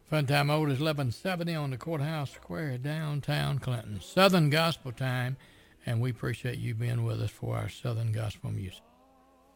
Fun Time Old is 1170 on the Courthouse Square, downtown Clinton. Southern Gospel Time, and we appreciate you being with us for our Southern Gospel music.